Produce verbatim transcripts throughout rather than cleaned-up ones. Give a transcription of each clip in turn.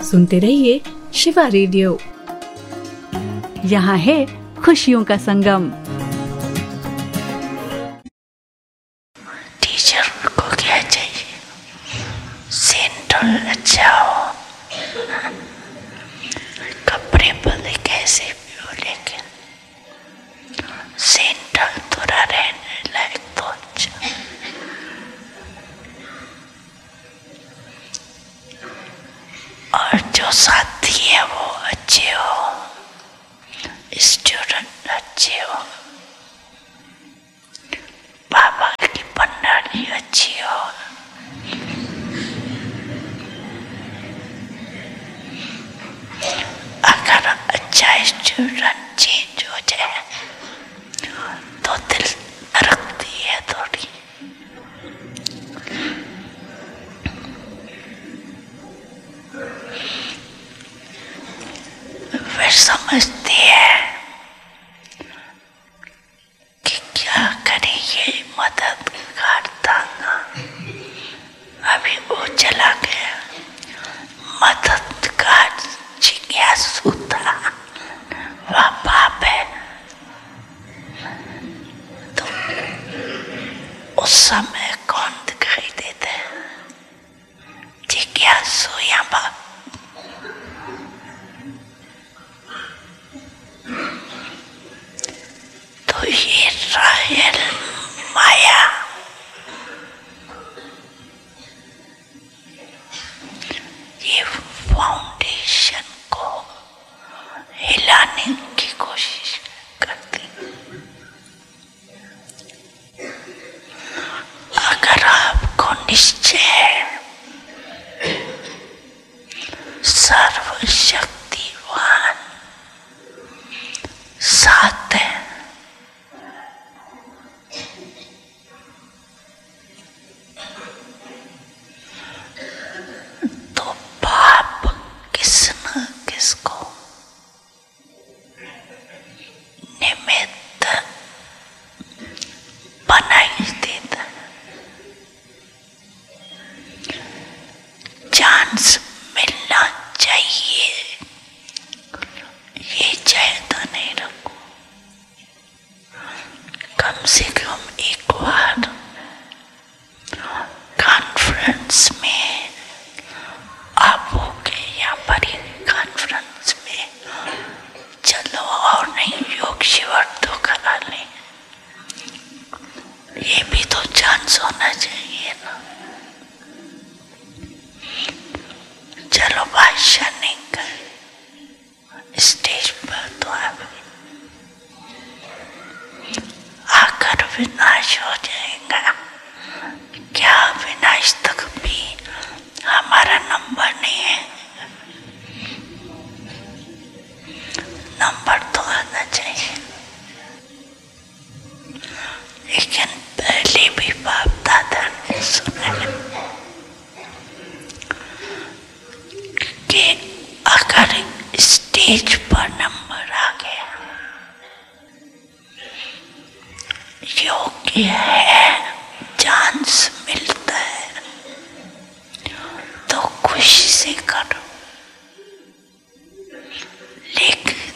सुनते रहिए शिवा रेडियो। यहाँ है खुशियों का संगम। टीचर को क्या चाहिए? सेंटर अच्छा हो, कपड़े भले कैसे भी हो, लेकिन सेंटर थोड़ा रहने लायक तो अच्छा। और जो साथी है वो अच्छे हो, स्टूडेंट अच्छे हो, बाबा की प्रणाली अच्छी हो, अगर अच्छा स्टूडेंट चेंज हो जाए तो दिल धड़कती है थोड़ी। वे समझती है कि क्या करे, ये मदद करता ना। अभी वो चला गया, मददगार जिज्ञासु था, वह बाप है। तो उस समय कौन दिखाई देता है, जिज्ञासु या बाप? तो ये रॉयल माया ये फाउंडेशन को हिलाने की कोशिश करती। अगर आपको निश्चय है सर्वशक्तिवान साथ है, तो पाप किस न किसको निमित्त बना ही देता है। चांस मिलना चाहिए, ये चाहता नहीं रखो। कम से कम एक बार कॉन्फ्रेंस में आप हो गए, या बड़ी कॉन्फ्रेंस में चलो, और नहीं योग शिविर तो करा लें। ये भी तो चांस होना चाहिए ना। चलो भाषण नहीं कर, स्टेज पर तो आप आकर विनाश हो जाएगा। क्या विनाश तक भी हमारा नंबर नहीं है? नंबर तो आना चाहिए। लेकिन पहले भी बाप दादा ने सुना कि अगर स्टेज पर नंबर आ गया, योग्य है, चांस मिलता है, तो खुशी से करो। लेकिन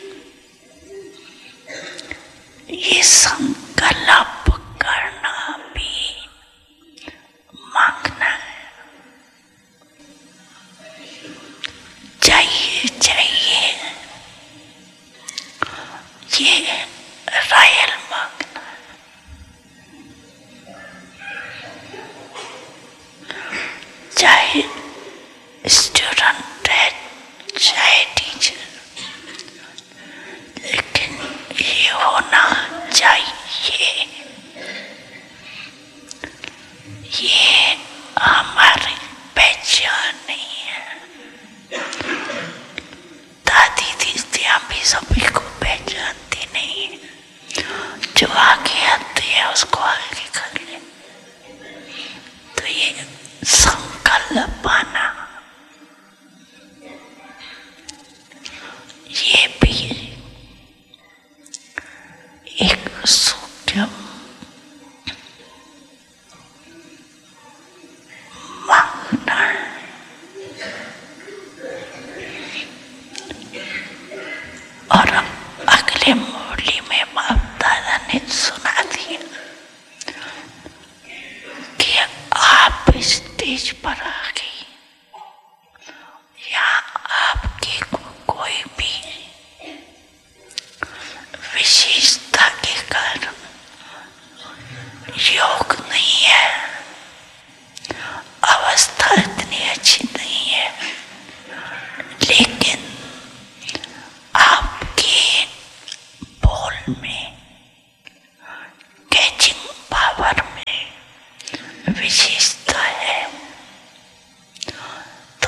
ये संकल्प करना भी मांगना है। चाहिए चाहिए ये रॉयल मांगना है। चाहे स्टूडेंट है, चाहे टीचर, लेकिन ये होना चाहिए। ये हमारी पहचान नहीं है। दादी दीदियाँ भी सभी को पहचानती नहीं है।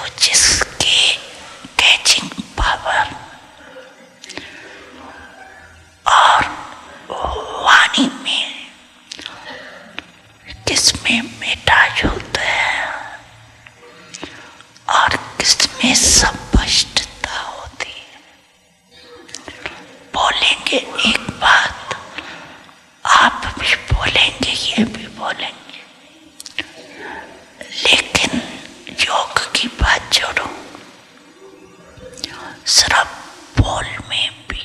जिसके कैचिंग पावर और वाणी में किसमें मिठास होता है और किसमें स्पष्टता होती है। बोलेंगे एक बात, आप भी बोलेंगे, ये भी बोलेंगे, लेकिन योग की बात छोड़ो, सिर्फ बोल में भी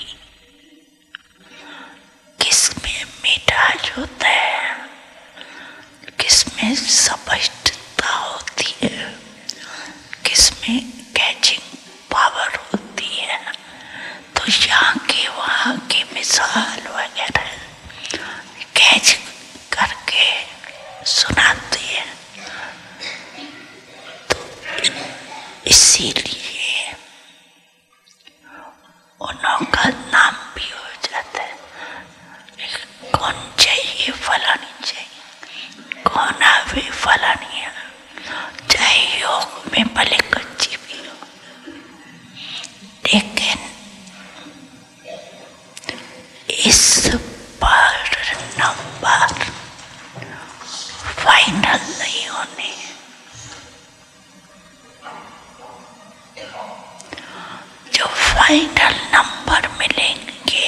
किसमें मिठास होता है, किसमें स्पष्टता होती है, किसमें कैचिंग पावर होती है। तो यहाँ के वहाँ की मिसाल वगैरह कैच करके सुनाती है। तो इसीलिए उनका नाम भी हो जाता है। कौन चाहिए फलानी चाहिए, कौन आवे फलानी है, चाहे योग में भले कच्ची भी हो, लेकिन इस बार नंबर फाइनल नहीं होने। जो फाइनल नंबर मिलेंगे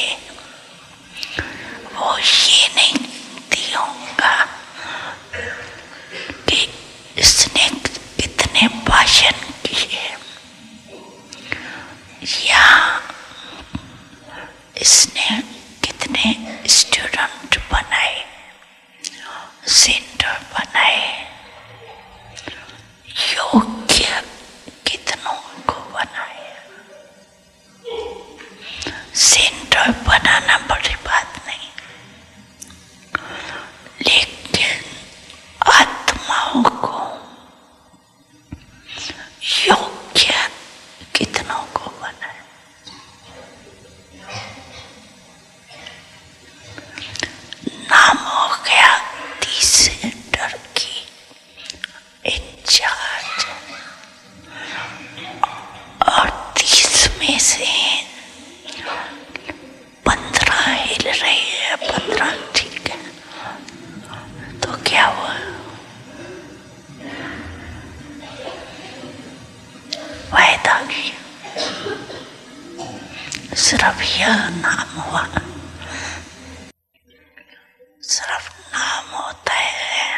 वो ये नहीं दियोगा कि इसने कितने भाषण किए या इसने कितने स्टूडेंट बनाए, सेंटर बनाए, योग्य कितनों को बनाए। सेंटर बनाना बड़ी बात नहीं, लेकिन आत्माओं को योग्य कितनों को बनाए। नाम हो गया तीस सेंटर की इंचार्ज, और तीस में से पंद्रह हिल रही है, पंद्रह ठीक है। तो क्या हुआ, वायदा किया, सिर्फ यह नाम हुआ, सिर्फ नाम होता है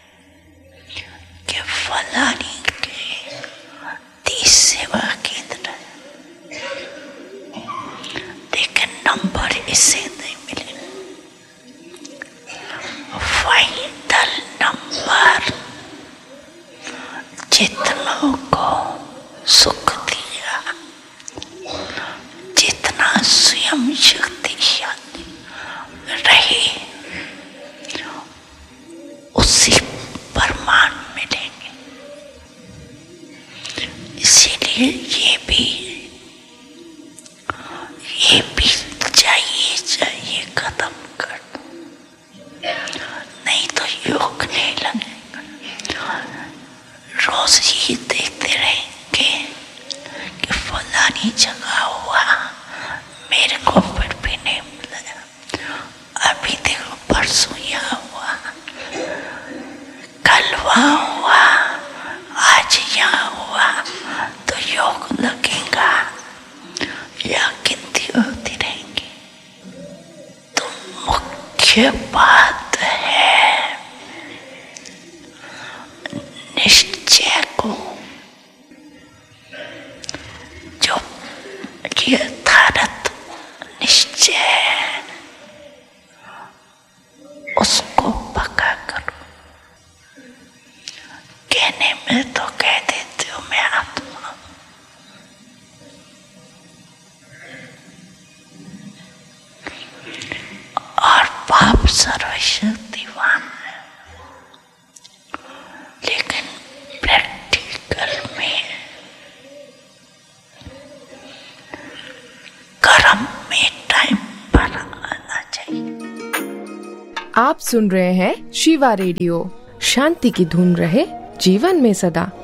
कि फलानी के तीस सेवा केंद्र, लेकिन नंबर इससे नहीं मिले। फाइनल नंबर जितनों को सुख दिया, जितना स्वयं शक्तिशाली रहे, उसी प्रमाण मिलेंगे। इसीलिए ये भी ये भी चाहिए चाहिए खत्म कर दो, नहीं तो योग नहीं लगेगा। रोज ही देखते रहेंगे कि फलानी जगह हुआ, मेरे को फिर भी नहीं मिला। अभी देखो परसों यहाँ हुआ, कल वहाँ हुआ, आज यहाँ हुआ, तो योग लगेगा या गिनती होती रहेंगी। तो मुख्य बात है निश्चय को, जो यथार्थ निश्चय है उसको पक्का करो। कहने में तो कह देती हूँ मैं आत्मा, और पाप सर्वशक्तिवान है, लेकिन प्रैक्टिकल में कर्म में टाइम पर आना चाहिए। आप सुन रहे हैं शिवा रेडियो। शांति की धुन रहे जीवन में सदा।